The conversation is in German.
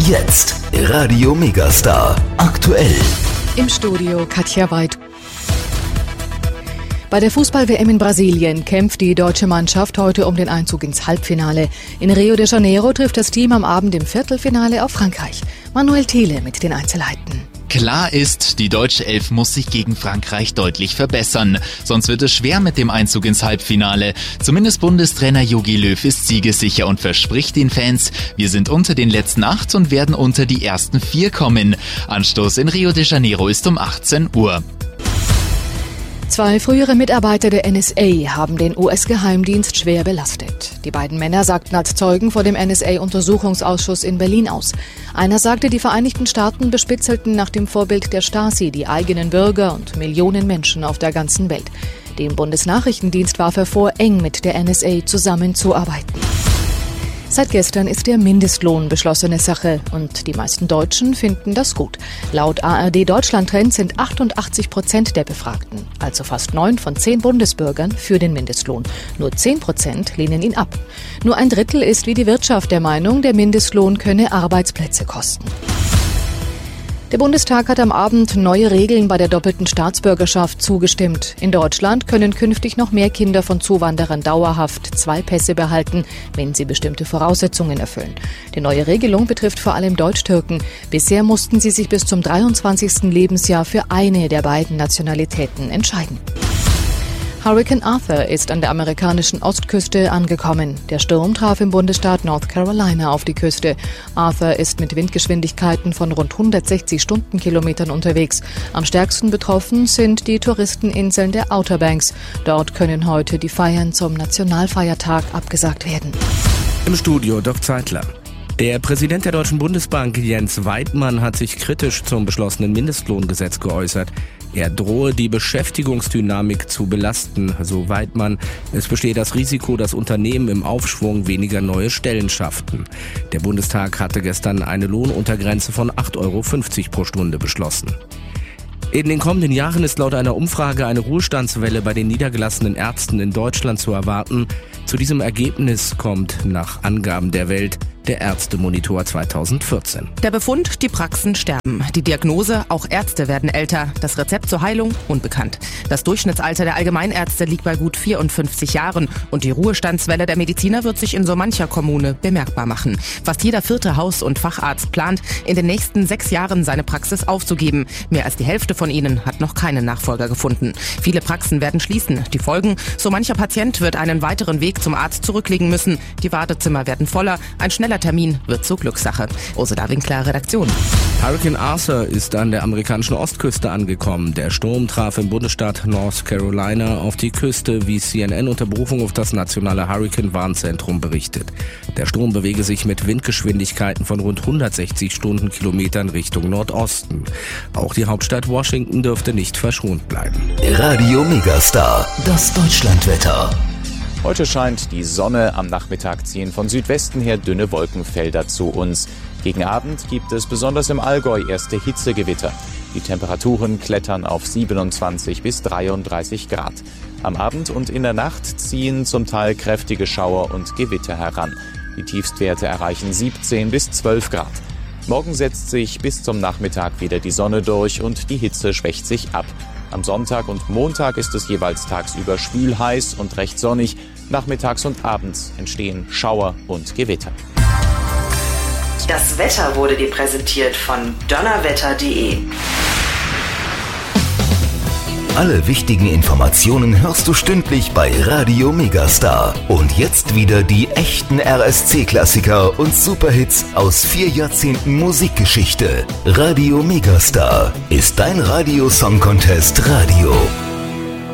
Jetzt Radio Megastar aktuell. Im Studio Katja Weid. Bei der Fußball-WM in Brasilien kämpft die deutsche Mannschaft heute um den Einzug ins Halbfinale. In Rio de Janeiro trifft das Team am Abend im Viertelfinale auf Frankreich. Manuel Thiele mit den Einzelheiten. Klar ist, die deutsche Elf muss sich gegen Frankreich deutlich verbessern. Sonst wird es schwer mit dem Einzug ins Halbfinale. Zumindest Bundestrainer Jogi Löw ist siegessicher und verspricht den Fans, wir sind unter den letzten 8 und werden unter die ersten 4 kommen. Anstoß in Rio de Janeiro ist um 18 Uhr. 2 frühere Mitarbeiter der NSA haben den US-Geheimdienst schwer belastet. Die beiden Männer sagten als Zeugen vor dem NSA-Untersuchungsausschuss in Berlin aus. Einer sagte, die Vereinigten Staaten bespitzelten nach dem Vorbild der Stasi die eigenen Bürger und Millionen Menschen auf der ganzen Welt. Dem Bundesnachrichtendienst warf er vor, eng mit der NSA zusammenzuarbeiten. Seit gestern ist der Mindestlohn beschlossene Sache und die meisten Deutschen finden das gut. Laut ARD Deutschland Trend sind 88% der Befragten, also fast 9 von 10 Bundesbürgern, für den Mindestlohn. Nur 10% lehnen ihn ab. Nur ein Drittel ist wie die Wirtschaft der Meinung, der Mindestlohn könne Arbeitsplätze kosten. Der Bundestag hat am Abend neue Regeln bei der doppelten Staatsbürgerschaft zugestimmt. In Deutschland können künftig noch mehr Kinder von Zuwanderern dauerhaft 2 Pässe behalten, wenn sie bestimmte Voraussetzungen erfüllen. Die neue Regelung betrifft vor allem Deutsch-Türken. Bisher mussten sie sich bis zum 23. Lebensjahr für eine der beiden Nationalitäten entscheiden. Hurrikan Arthur ist an der amerikanischen Ostküste angekommen. Der Sturm traf im Bundesstaat North Carolina auf die Küste. Arthur ist mit Windgeschwindigkeiten von rund 160 Stundenkilometern unterwegs. Am stärksten betroffen sind die Touristeninseln der Outer Banks. Dort können heute die Feiern zum Nationalfeiertag abgesagt werden. Im Studio Dirk Zeitler. Der Präsident der Deutschen Bundesbank, Jens Weidmann, hat sich kritisch zum beschlossenen Mindestlohngesetz geäußert. Er drohe die Beschäftigungsdynamik zu belasten, so Weidmann. Es bestehe das Risiko, dass Unternehmen im Aufschwung weniger neue Stellen schafften. Der Bundestag hatte gestern eine Lohnuntergrenze von 8,50 € pro Stunde beschlossen. In den kommenden Jahren ist laut einer Umfrage eine Ruhestandswelle bei den niedergelassenen Ärzten in Deutschland zu erwarten. Zu diesem Ergebnis kommt nach Angaben der Welt der Ärztemonitor 2014. Der Befund, die Praxen sterben. Die Diagnose, auch Ärzte werden älter. Das Rezept zur Heilung, unbekannt. Das Durchschnittsalter der Allgemeinärzte liegt bei gut 54 Jahren. Und die Ruhestandswelle der Mediziner wird sich in so mancher Kommune bemerkbar machen. Fast jeder 4. Haus- und Facharzt plant, in den nächsten 6 Jahren seine Praxis aufzugeben. Mehr als die Hälfte von ihnen hat noch keinen Nachfolger gefunden. Viele Praxen werden schließen. Die Folgen, so mancher Patient wird einen weiteren Weg zum Arzt zurücklegen müssen. Die Wartezimmer werden voller. Ein schneller Termin wird zur Glückssache. Ursula Winkler, Redaktion. Hurrikan Arthur ist an der amerikanischen Ostküste angekommen. Der Sturm traf im Bundesstaat North Carolina auf die Küste, wie CNN unter Berufung auf das nationale Hurrikan-Warnzentrum berichtet. Der Sturm bewege sich mit Windgeschwindigkeiten von rund 160 Stundenkilometern Richtung Nordosten. Auch die Hauptstadt Washington dürfte nicht verschont bleiben. Radio Megastar, das Deutschlandwetter. Heute scheint die Sonne, am Nachmittag ziehen von Südwesten her dünne Wolkenfelder zu uns. Gegen Abend gibt es besonders im Allgäu erste Hitzegewitter. Die Temperaturen klettern auf 27 bis 33 Grad. Am Abend und in der Nacht ziehen zum Teil kräftige Schauer und Gewitter heran. Die Tiefstwerte erreichen 17 bis 12 Grad. Morgen setzt sich bis zum Nachmittag wieder die Sonne durch und die Hitze schwächt sich ab. Am Sonntag und Montag ist es jeweils tagsüber schwül heiß und recht sonnig. Nachmittags und abends entstehen Schauer und Gewitter. Das Wetter wurde dir präsentiert von donnerwetter.de. Alle wichtigen Informationen hörst du stündlich bei Radio Megastar. Und jetzt wieder die echten RSC-Klassiker und Superhits aus 4 Jahrzehnten Musikgeschichte. Radio Megastar ist dein Radio-Song-Contest Radio.